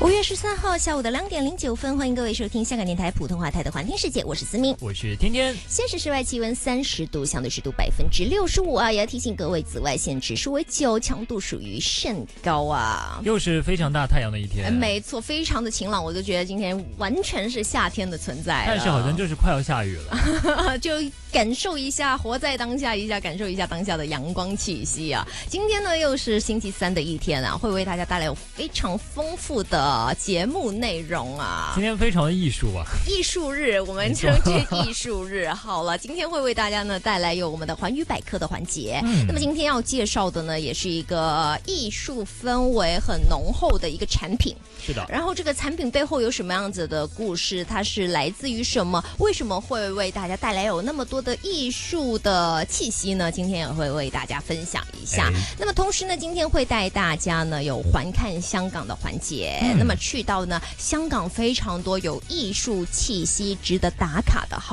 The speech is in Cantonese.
5月13号下午的2点09分，欢迎各位收听香港电台普通话台的环听世界，我是思明， 我是天天。 现时室外气温30度，相对湿度65%啊，也要提醒各位，紫外线指数为9，强度属于甚高啊。 又是非常大太阳的一天， 没错，非常的晴朗，我就觉得今天完全是夏天的存在了， 但是好像就是快要下雨了， 就感受一下，活在当下一下，感受一下当下的阳光气息啊。今天呢又是星期三的一天啊，会为大家带来有非常丰富的节目内容啊。 今天非常的艺术啊， 艺术日，我们称之艺术日。好了，今天会为大家呢带来有我们的环宇百科的环节。那么今天要介绍的呢，也是一个艺术氛围很浓厚的一个产品。 是的。 然后这个产品背后有什么样子的故事？它是来自于什么？为什么会为大家带来有那么多的艺术的气息呢？今天也会为大家分享一下。那么同时呢，今天会带大家呢有环看香港的环节。那么去到呢香港非常多有艺术气息值得打卡的